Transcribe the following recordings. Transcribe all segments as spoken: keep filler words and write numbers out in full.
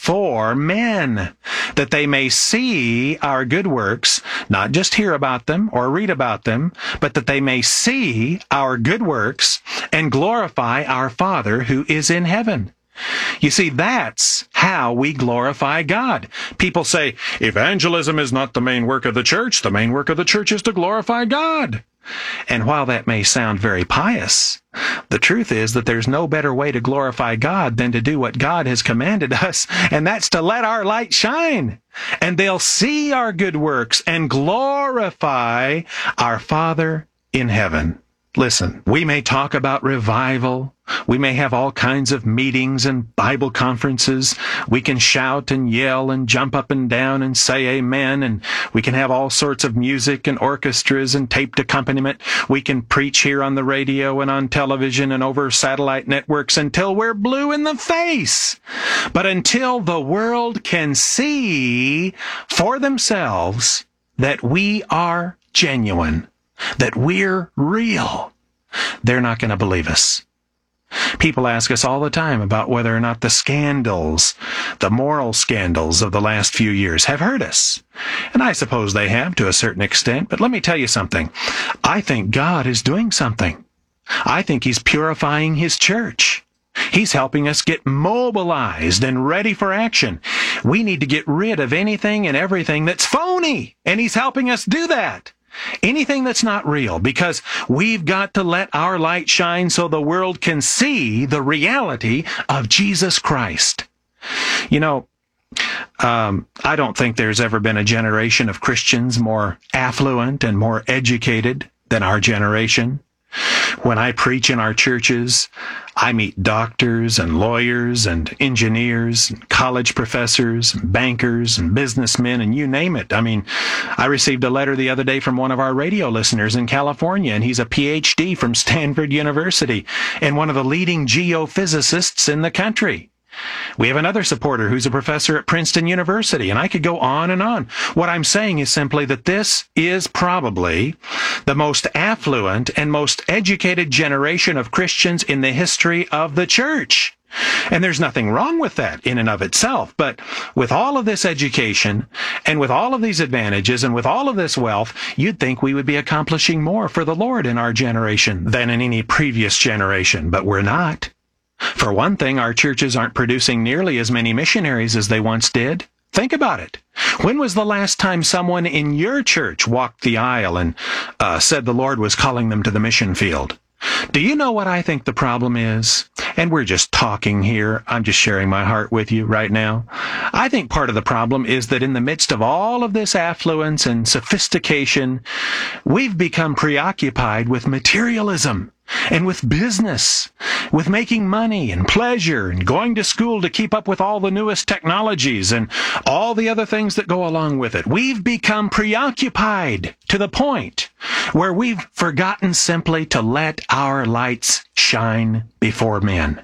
before men, that they may see our good works, not just hear about them or read about them, but that they may see our good works and glorify our Father who is in heaven. You see, that's how we glorify God. People say, evangelism is not the main work of the church. The main work of the church is to glorify God. And while that may sound very pious, the truth is that there's no better way to glorify God than to do what God has commanded us, and that's to let our light shine. And they'll see our good works and glorify our Father in heaven. Listen, we may talk about revival. We may have all kinds of meetings and Bible conferences. We can shout and yell and jump up and down and say amen. And we can have all sorts of music and orchestras and taped accompaniment. We can preach here on the radio and on television and over satellite networks until we're blue in the face. But until the world can see for themselves that we are genuine, that we're real, they're not going to believe us. People ask us all the time about whether or not the scandals, the moral scandals of the last few years have hurt us. And I suppose they have to a certain extent, but let me tell you something. I think God is doing something. I think He's purifying His church. He's helping us get mobilized and ready for action. We need to get rid of anything and everything that's phony, and He's helping us do that. Anything that's not real, because we've got to let our light shine so the world can see the reality of Jesus Christ. You know, um, I don't think there's ever been a generation of Christians more affluent and more educated than our generation. When I preach in our churches, I meet doctors and lawyers and engineers, and college professors, and bankers and businessmen, and you name it. I mean, I received a letter the other day from one of our radio listeners in California, and he's a P H D from Stanford University and one of the leading geophysicists in the country. We have another supporter who's a professor at Princeton University, and I could go on and on. What I'm saying is simply that this is probably the most affluent and most educated generation of Christians in the history of the church. And there's nothing wrong with that in and of itself. But with all of this education and with all of these advantages and with all of this wealth, you'd think we would be accomplishing more for the Lord in our generation than in any previous generation. But we're not. For one thing, our churches aren't producing nearly as many missionaries as they once did. Think about it. When was the last time someone in your church walked the aisle and uh, said the Lord was calling them to the mission field? Do you know what I think the problem is? And we're just talking here. I'm just sharing my heart with you right now. I think part of the problem is that in the midst of all of this affluence and sophistication, we've become preoccupied with materialism and with business, with making money and pleasure and going to school to keep up with all the newest technologies and all the other things that go along with it. We've become preoccupied to the point where we've forgotten simply to let our lights shine before men.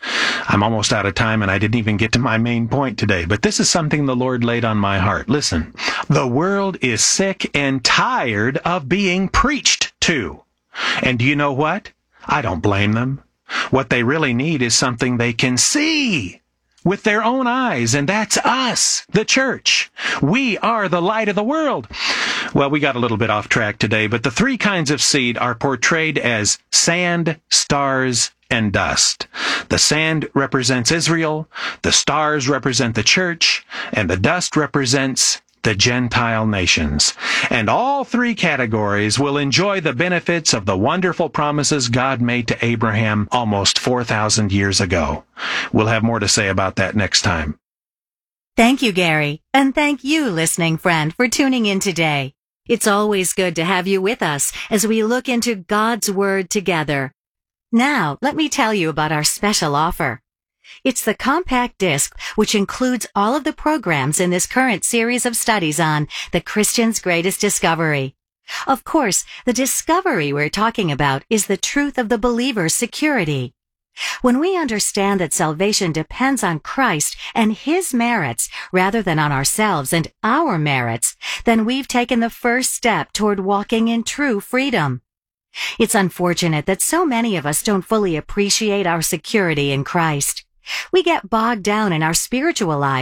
I'm almost out of time, and I didn't even get to my main point today, but this is something the Lord laid on my heart. Listen, the world is sick and tired of being preached to. And do you know what? I don't blame them. What they really need is something they can see with their own eyes, and that's us, the church. We are the light of the world. Well, we got a little bit off track today, but the three kinds of seed are portrayed as sand, stars, and dust. The sand represents Israel, the stars represent the church, and the dust represents the Gentile nations. And all three categories will enjoy the benefits of the wonderful promises God made to Abraham almost four thousand years ago. We'll have more to say about that next time. Thank you, Gary. And thank you, listening friend, for tuning in today. It's always good to have you with us as we look into God's Word together. Now, let me tell you about our special offer. It's the compact disc, which includes all of the programs in this current series of studies on the Christian's greatest discovery. Of course, the discovery we're talking about is the truth of the believer's security. When we understand that salvation depends on Christ and His merits rather than on ourselves and our merits, then we've taken the first step toward walking in true freedom. It's unfortunate that so many of us don't fully appreciate our security in Christ. We get bogged down in our spiritual lives